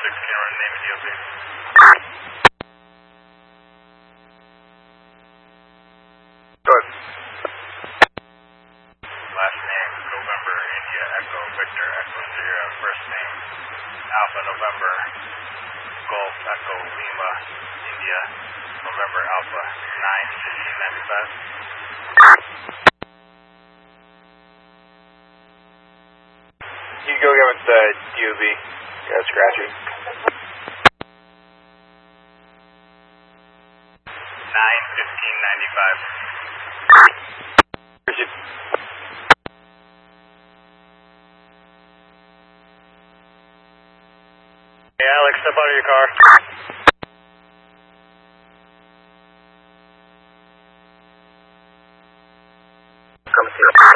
can run name and DOB. Good. Last name, November, India, Echo, Victor, Echo, Sierra. First name, Alpha, November, Golf, Echo, Lima, India, November, Alpha, 9-15-95. You can go get with the DOB. Got a scratchy. 9-15-95. Proceed. Hey, Alex, step out of your car.